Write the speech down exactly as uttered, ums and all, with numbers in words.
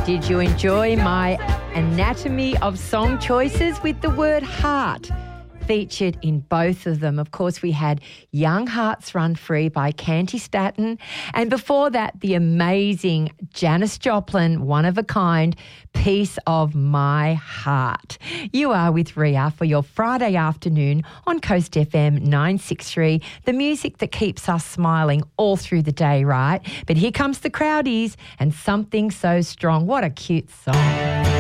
Did you enjoy my anatomy of song choices with the word heart featured in both of them? Of course, we had Young Hearts Run Free by Canty Staton, and before that, the amazing Janis Joplin, One of a Kind, Piece of My Heart. You are with Ria for your Friday afternoon on Coast F M nine sixty-three, the music that keeps us smiling all through the day, right? But here comes the Crowdies and Something So Strong. What a cute song.